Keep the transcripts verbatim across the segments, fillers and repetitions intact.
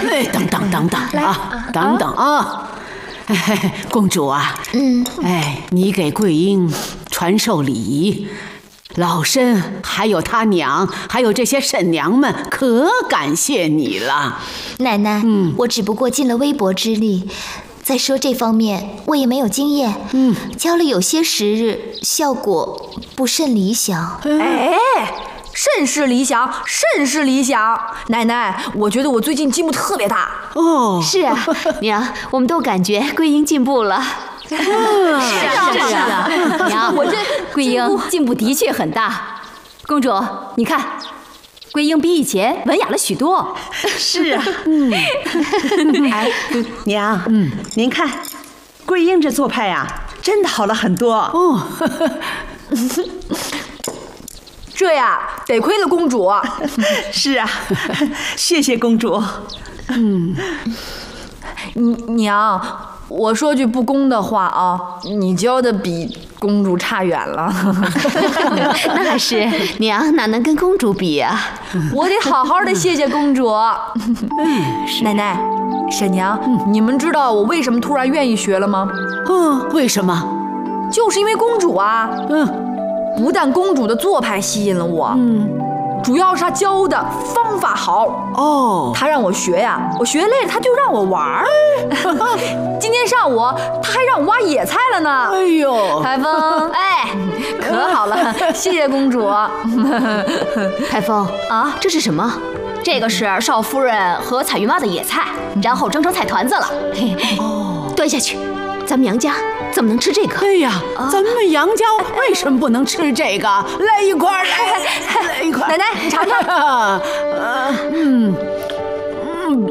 哎，等等等等啊，等等啊！哎，公主啊， 嗯， 哎，你给桂英传授礼仪，老身还有他娘，还有这些婶娘们，可感谢你了。 奶奶，嗯，我只不过尽了微薄之力。再说这方面，我也没有经验。嗯，教了有些时日，效果不甚理想。 哎，甚是理想，甚是理想。奶奶，我觉得我最近进步特别大。 哦， 是啊，娘，我们都感觉桂英进步了。 是啊，是啊，娘，我这桂英进步的确很大。公主，你看。桂英比以前文雅了许多。 是啊，嗯，哎，娘，嗯，您看，桂英这做派呀、啊，真的好了很多哦。 这呀，得亏了公主。 是啊，谢谢公主。 嗯，娘，我说句不公的话啊，你教的比公主差远了。 那是，娘哪能跟公主比啊？ 我得好好的谢谢公主。奶奶、婶娘，你们知道我为什么突然愿意学了吗？ 嗯，为什么？ 就是因为公主啊。嗯，不但公主的做派吸引了我，嗯，主要是她教的方法好。哦，她让我学呀，我学累了，她就让我玩儿。今天上午她还让我挖野菜了呢。 哎呦， 台风，哎，可好了，谢谢公主。 台风啊，这是什么？ 这个是少夫人和彩云挖的野菜，然后蒸成菜团子了。 哦，端下去。咱们杨家怎么能吃这个？ 对呀，咱们杨家为什么不能吃这个？来一块儿，来，来一块儿。 奶奶，你尝尝。 嗯嗯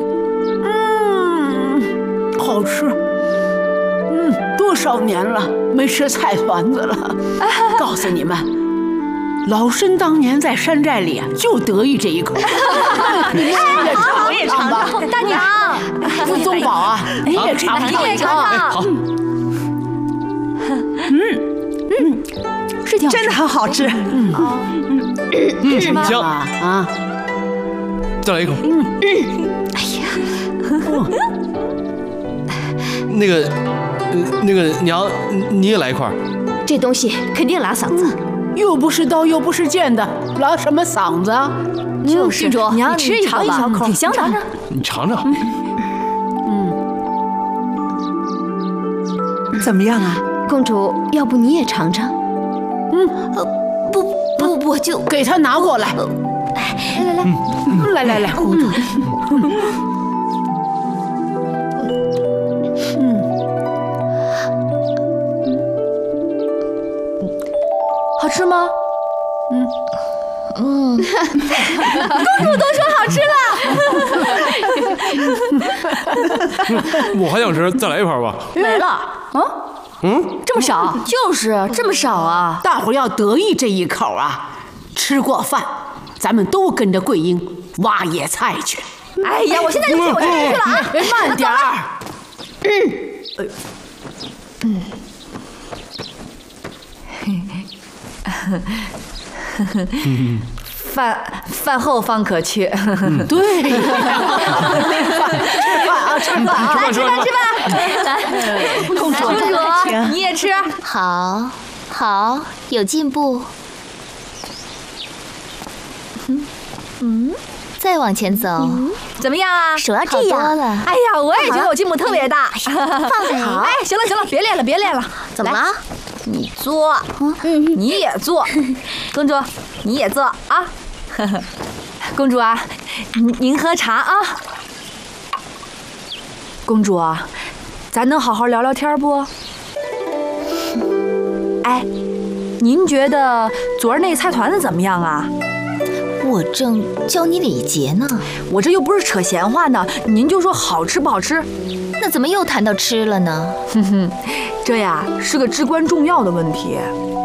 嗯，好吃。嗯，多少年了没吃菜团子了。告诉你们，老身当年在山寨里啊，就得意这一口。你也尝， 我也尝吧。 大娘， 宗宝啊，你也尝尝， 你也尝尝。 好。嗯嗯， 是挺真的很好吃。嗯嗯嗯，香啊！再来一口。嗯嗯。哎呀，那个，那个娘，你也来一块。 这东西肯定拉嗓子， 又不是刀，又不是剑的，拉什么嗓子啊？ 就是， 娘， 你吃一尝一小口， 挺香的。 你尝尝。 嗯。 怎么样啊？ 公主，要不你也尝尝？ 嗯， 呃，不不不，就给她拿过来。 来来来， 嗯、来来来，公主。 嗯，好吃吗？ 嗯嗯， 公主都说好吃了。我还想吃，再来一盘吧。 没了。嗯。嗯，这么少？ 就是这么少啊！ 大伙儿要得意这一口啊！吃过饭，咱们都跟着桂英挖野菜去。 哎呀，我现在就去，我现在就去了啊！ 慢点儿。 嗯。嗯。饭饭后方可去。 对。吃饭啊，吃饭啊！ 来吃饭吃饭。来，公主，公主，你也吃。 好，好，有进步。嗯嗯，再往前走，嗯、 怎么样啊？ 手要这样了。 哎呀，我也觉得我进步特别大。 放好。 哎，行了行了，别练了别练了。 怎么了？ 你坐，嗯，你也坐。公主，你也坐啊。公主啊，您您喝茶啊。公主啊，咱能好好聊聊天不？哎，您觉得昨儿那菜团子怎么样啊？ 我正教你礼节呢。 我这又不是扯闲话呢，您就说好吃不好吃？ 那怎么又谈到吃了呢？ 哼哼，这呀是个至关重要的问题。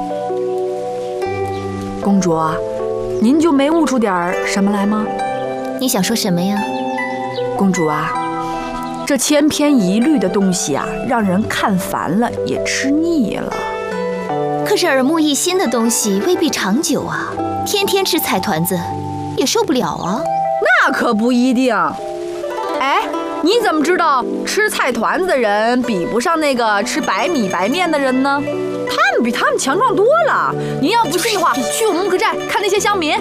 公主啊，您就没悟出点什么来吗？ 你想说什么呀？ 公主啊，这千篇一律的东西啊，让人看烦了，也吃腻了。 可是耳目一新的东西未必长久啊，天天吃菜团子也受不了啊。 那可不一定。哎， 你怎么知道吃菜团子的人比不上那个吃白米白面的人呢？他们比他们强壮多了。您要不信的话，去我们木克寨看那些乡民。